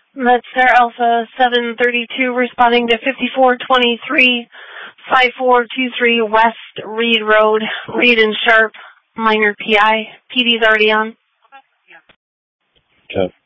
That's Sierra Alpha 732 responding to 5423 5423 West Reed Road, Reed and Sharp, minor PI. PD's already on. Okay.